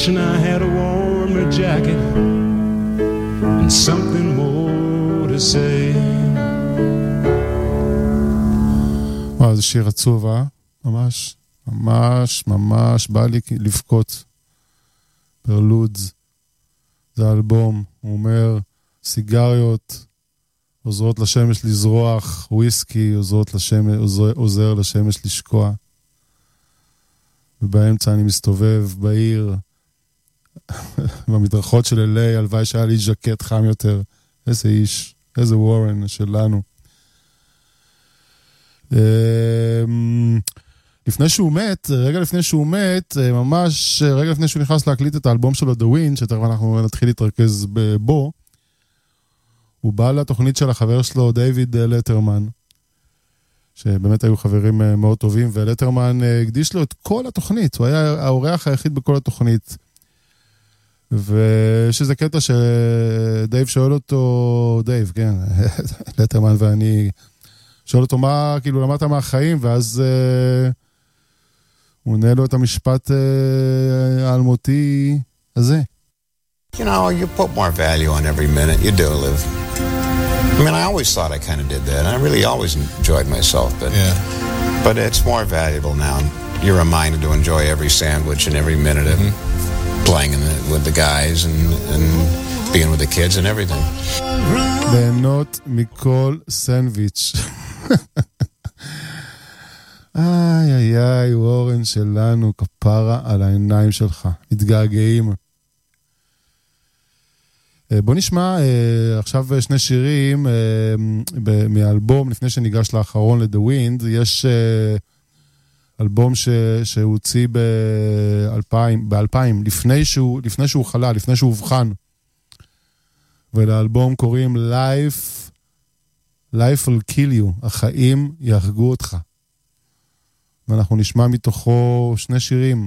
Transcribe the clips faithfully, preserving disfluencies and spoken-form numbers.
And I had a warmer jacket and something more to say. וואו, זה שיר עצוב, אה? ממש, ממש, ממש בא לי לבכות. פרלודס, זה אלבום, הוא אומר, סיגריות עוזרות לשמש לזרוח, וויסקי עוזרות לשמש, עוזר, עוזר לשמש לשקוע. ובאמצע אני מסתובב בעיר, במדרכות של אליי, הלוואי שהיה לי ז'קט חם יותר. איזה איש, איזה וורן שלנו. לפני שהוא מת, רגע לפני שהוא מת, ממש רגע לפני שהוא נכנס להקליט את האלבום שלו, The Wind, שתכף אנחנו נתחיל להתרכז בו, הוא בא לתוכנית של החבר שלו, דיוויד לטרמן, שבאמת היו חברים מאוד טובים, ולטרמן הקדיש לו את כל התוכנית, הוא היה האורח היחיד בכל התוכנית, ויש איזה קטע שדייב שואל אותו, דייב, כן, לטרמן ואני, שואל אותו מה, כאילו, למדת מהחיים, ואז uh, הוא עונה לו את המשפט uh, האלמותי הזה. You know, you put more value on every minute you do live. I mean, I always thought I kind of did that. I really always enjoyed myself, but yeah. But it's more valuable now. You're reminded to enjoy every sandwich and every minute of mm-hmm. playing in the, with the guys and, and being with the kids and everything. ליהנות מכל סנדוויץ'. איי איי איי, וורן שלנו, כפרה על העיניים שלך, מתגעגעים. בוא נשמע עכשיו שני שירים מאלבום, לפני שניגש לאחרון ל-The Wind, יש אלבום שהוא הוציא ב-אלפיים, לפני שהוא, לפני שהוא חלה, לפני שהוא הובחן, ולאלבום קוראים Life, Life will kill you, החיים יהרגו אותך. ואנחנו נשמע מתוכו שני שירים,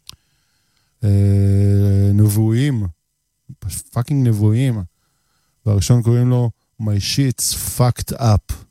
נבואים, פאקינג נבואים, והראשון קוראים לו My shit's fucked up.